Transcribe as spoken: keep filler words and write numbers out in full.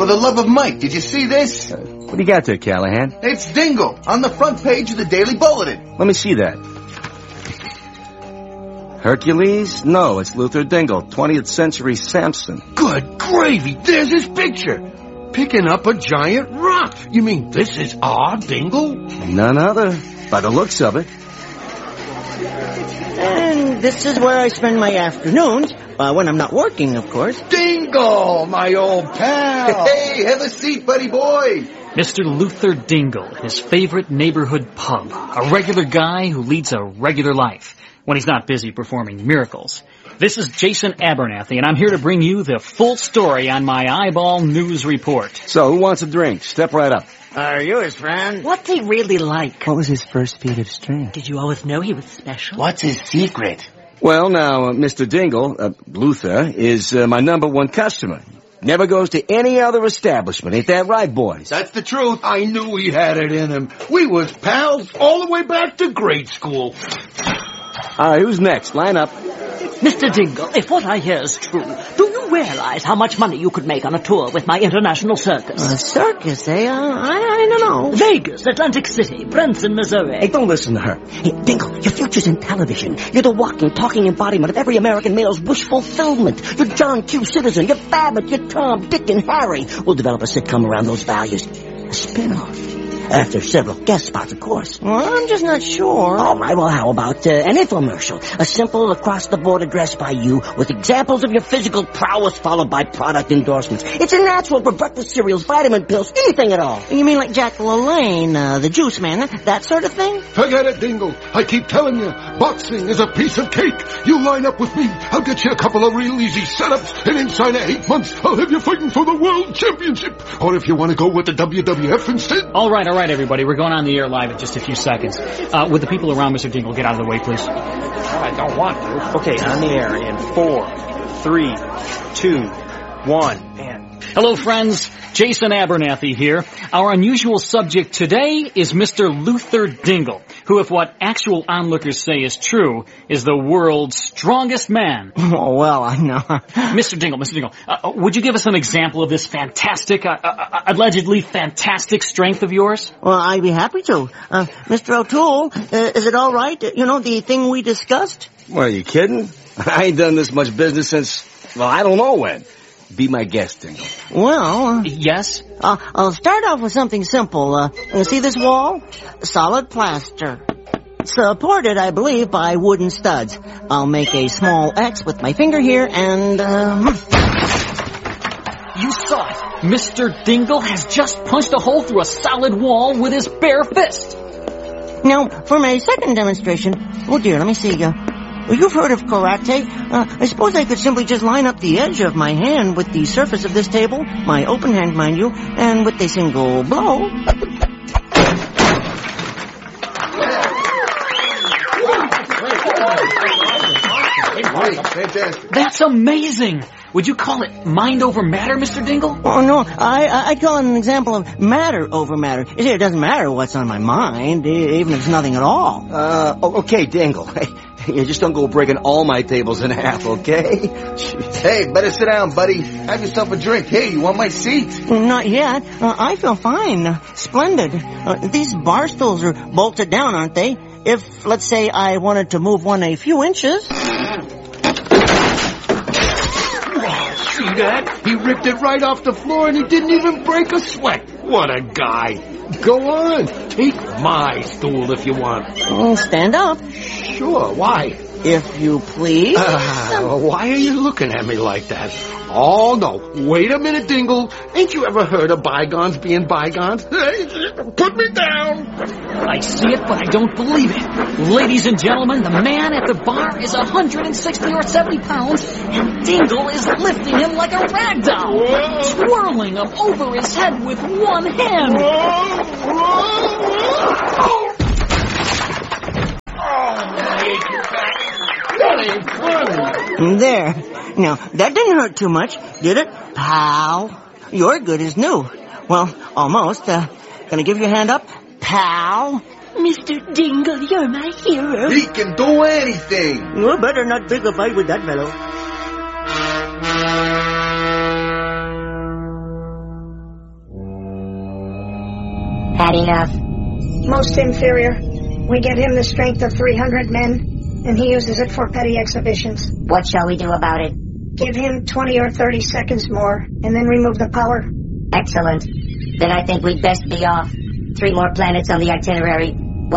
for the love of Mike, did you see this? Uh, what do you got there, Callahan? It's Dingle, on the front page of the Daily Bulletin. Let me see that. Hercules? No, it's Luther Dingle, twentieth century Samson. Good gravy, there's his picture. Picking up a giant rock. You mean this is our Dingle? None other, by the looks of it. And this is where I spend my afternoons, uh, when I'm not working, of course. Dingle, my old pal. Hey, have a seat, buddy boy. Mister Luther Dingle, his favorite neighborhood pub. A regular guy who leads a regular life when he's not busy performing miracles. This is Jason Abernathy, and I'm here to bring you the full story on my Eyeball News Report. So, who wants a drink? Step right up. Are you his friend? What's he really like? What was his first feat of strength? Did you always know he was special? What's his secret? Well, now, uh, Mister Dingle, uh, Luther, is uh, my number one customer. Never goes to any other establishment. Ain't that right, boys? That's the truth. I knew he had it in him. We was pals all the way back to grade school. All right, who's next? Line up. Mister Dingle, if what I hear is true, do you realize how much money you could make on a tour with my international circus? A circus, eh? Uh, I, I don't know. Vegas, Atlantic City, Branson, Missouri. Hey, don't listen to her. Hey, Dingle, your future's in television. You're the walking, talking embodiment of every American male's wish fulfillment. You're John Q. Citizen, you're Babbitt, you're Tom, Dick, and Harry. We'll develop a sitcom around those values. A spin-off. After several guest spots, of course. Well, I'm just not sure. All right, well, how about uh, an infomercial? A simple across-the-board address by you with examples of your physical prowess followed by product endorsements. It's a natural for breakfast cereals, vitamin pills, anything at all. You mean like Jack LaLanne, uh, the juice man, that, that sort of thing? Forget it, Dingle. I keep telling you, boxing is a piece of cake. You line up with me, I'll get you a couple of real easy setups, and inside of eight months, I'll have you fighting for the world championship. Or if you want to go with the W W F instead. All right, all right, everybody. We're going on the air live in just a few seconds. Uh, would the people around Mister Dingle get out of the way, please? I don't want to. Okay, on the air in four, three, two, one, and... Hello, friends. Jason Abernathy here. Our unusual subject today is Mister Luther Dingle, who, if what actual onlookers say is true, is the world's strongest man. Oh, well, I know. Mister Dingle, Mister Dingle, uh, would you give us an example of this fantastic, uh, uh, allegedly fantastic strength of yours? Well, I'd be happy to. Uh, Mister O'Toole, uh, is it all right? You know, the thing we discussed? Well, are you kidding? I ain't done this much business since, well, I don't know when. Be my guest, Dingle. Well... Uh, yes? Uh, I'll start off with something simple. Uh, see this wall? Solid plaster. Supported, I believe, by wooden studs. I'll make a small X with my finger here and... Um... You saw it. Mister Dingle has just punched a hole through a solid wall with his bare fist. Now, for my second demonstration... Oh, dear, let me see. Uh, well, you've heard of karate. Uh, I suppose I could simply just line up the edge of my hand with the surface of this table, my open hand, mind you, and with a single blow... Fantastic. That's amazing. Would you call it mind over matter, Mister Dingle? Oh, no, I, I, I'd call it an example of matter over matter. You see, it doesn't matter what's on my mind, even if it's nothing at all. Uh, okay, Dingle. You just don't go breaking all my tables in half, okay? Jeez. Hey, better sit down, buddy. Have yourself a drink. Hey, you want my seat? Not yet. Uh, I feel fine. Uh, splendid. Uh, these bar stools are bolted down, aren't they? If, let's say, I wanted to move one a few inches... See that? He ripped it right off the floor and he didn't even break a sweat. What a guy. Go on. Take my stool if you want. Uh, stand up. Sure, why? If you please. Uh, why are you looking at me like that? Oh, no. Wait a minute, Dingle. Ain't you ever heard of bygones being bygones? Put me down. I see it, but I don't believe it. Ladies and gentlemen, the man at the bar is one hundred sixty or seventy pounds, and Dingle is lifting him like a rag doll, Whoa. twirling him over his head with one hand. Whoa, whoa, whoa. Oh, I hate your back. That ain't funny. There. Now, that didn't hurt too much, did it? Pal. You're good as new. Well, almost. Uh, gonna give you a hand up? Pal. Mister Dingle, you're my hero. He can do anything. You better not pick a fight with that fellow. had enough. Most inferior. We get him the strength of three hundred men, and he uses it for petty exhibitions. What shall we do about it? Give him twenty or thirty seconds more, and then remove the power. Excellent. Then I think we'd best be off. Three more planets on the itinerary.